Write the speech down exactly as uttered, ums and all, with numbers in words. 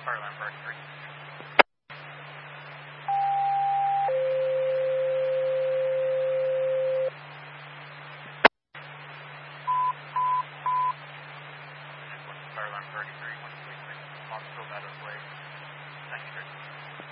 Fire alarm thirty-three. Fire alarm thirty-three, one three three. Hospital Meadows Way, ninety-three.